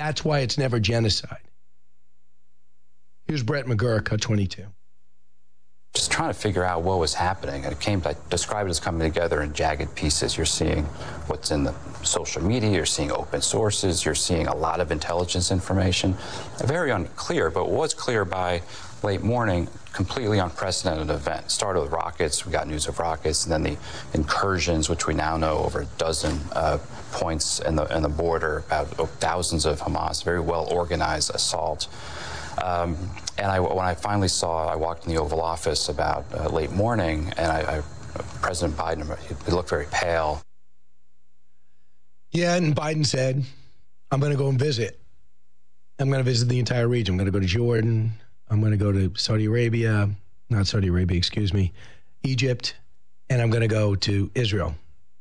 That's why it's never genocide. Here's Brett McGurk, Cut 22. Just trying to figure out what was happening. I described it as coming together in jagged pieces. You're seeing what's in the social media, you're seeing open sources, you're seeing a lot of intelligence information. Very unclear, but what was clear by late morning, completely unprecedented event. Started with rockets, we got news of rockets, and then the incursions, which we now know over a dozen points in the border, about thousands of Hamas, very well organized assault. And when I finally I walked in the Oval Office about late morning, and President Biden, he looked very pale. Yeah, and Biden said, I'm going to go and visit. I'm going to visit the entire region. I'm going to go to Jordan. I'm going to go to Egypt, and I'm going to go to Israel.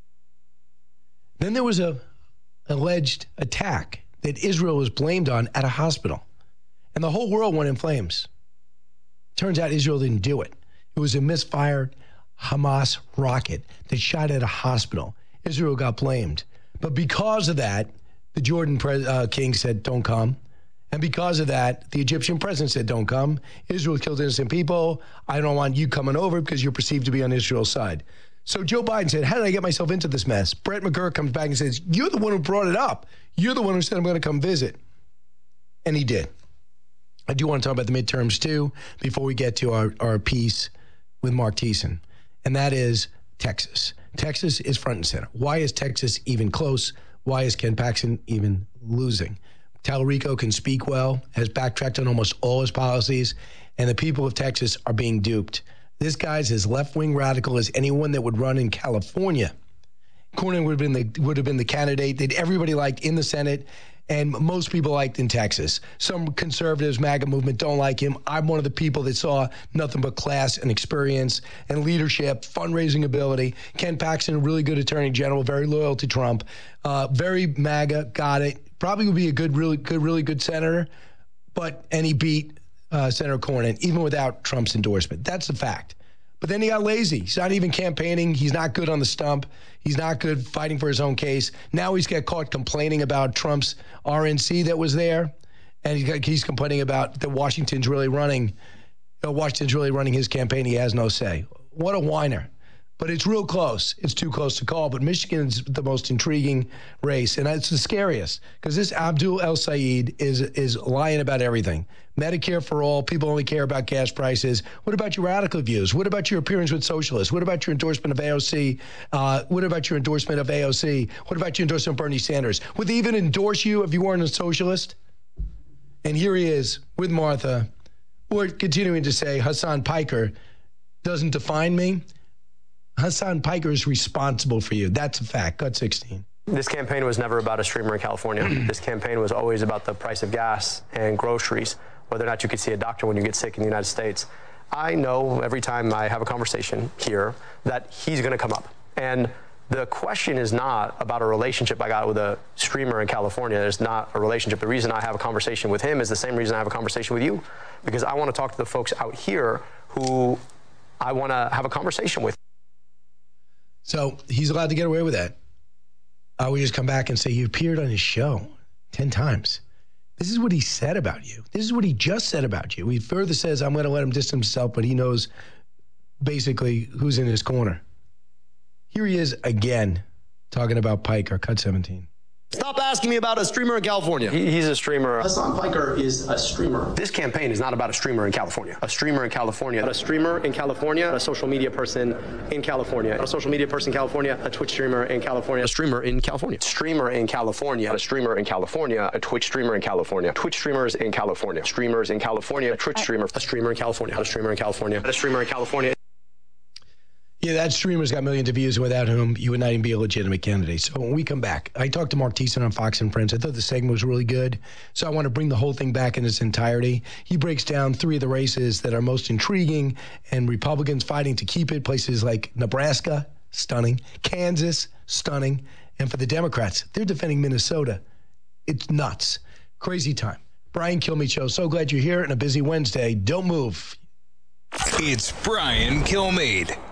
Then there was a alleged attack that Israel was blamed on at a hospital. And the whole world went in flames. Turns out Israel didn't do it. It was a misfired Hamas rocket that shot at a hospital. Israel got blamed. But because of that, the Jordan king said, don't come. And because of that, the Egyptian president said, don't come. Israel killed innocent people. I don't want you coming over because you're perceived to be on Israel's side. So Joe Biden said, how did I get myself into this mess? Brett McGurk comes back and says, you're the one who brought it up. You're the one who said I'm going to come visit. And he did. I do want to talk about the midterms, too, before we get to our piece with Mark Thiessen, and that is Texas. Texas is front and center. Why is Texas even close? Why is Ken Paxton even losing? Tallarico can speak well, has backtracked on almost all his policies, and the people of Texas are being duped. This guy's as left-wing radical as anyone that would run in California. Cornyn would have been the candidate that everybody liked in the Senate, and most people liked in Texas. Some conservatives, MAGA movement, don't like him. I'm one of the people that saw nothing but class and experience and leadership, fundraising ability. Ken Paxton, a really good attorney general, very loyal to Trump, very MAGA, got it. Probably would be a really good senator, and he beat Senator Cornyn, even without Trump's endorsement. That's the fact. But then he got lazy. He's not even campaigning. He's not good on the stump. He's not good fighting for his own case. Now he's got caught complaining about Trump's RNC that was there. And he's complaining about that Washington's really running his campaign. He has no say. What a whiner. But it's real close. It's too close to call. But Michigan's the most intriguing race. And it's the scariest because this Abdul El Sayed is lying about everything. Medicare for all. People only care about gas prices. What about your radical views? What about your appearance with socialists? What about your endorsement of AOC? What about your endorsement of AOC? What about your endorsement of Bernie Sanders? Would they even endorse you if you weren't a socialist? And here he is with Martha. We're continuing to say Hassan Piker doesn't define me. Hassan Piker is responsible for you. That's a fact. Cut 16. This campaign was never about a streamer in California. This campaign was always about the price of gas and groceries, whether or not you could see a doctor when you get sick in the United States. I know every time I have a conversation here that he's going to come up. And the question is not about a relationship I got with a streamer in California. There's not a relationship. The reason I have a conversation with him is the same reason I have a conversation with you, because I want to talk to the folks out here who I want to have a conversation with. So he's allowed to get away with that. I would just come back and say, you appeared on his show 10 times. This is what he said about you. This is what he just said about you. He further says, I'm going to let him distance himself, but he knows basically who's in his corner. Here he is again, talking about Piker, cut 17. Stop asking me about a streamer in California. He's a streamer. Hassan Piker is a streamer. This campaign is not about a streamer in California. A streamer in California. A streamer in California. A social media person in California. A social media person in California. A Twitch streamer in California. A streamer in California. Streamer in California. A streamer in California. A Twitch streamer in California. Twitch streamers in California. Streamers in California. A Twitch streamer. A streamer in California. A streamer in California. A streamer in California. Yeah, that streamer's got millions of views, without whom you would not even be a legitimate candidate. So when we come back, I talked to Mark Thiessen on Fox and Friends. I thought the segment was really good. So I want to bring the whole thing back in its entirety. He breaks down three of the races that are most intriguing and Republicans fighting to keep it. Places like Nebraska, stunning. Kansas, stunning. And for the Democrats, they're defending Minnesota. It's nuts. Crazy time. Brian Kilmeade Show. So glad you're here on a busy Wednesday. Don't move. It's Brian Kilmeade.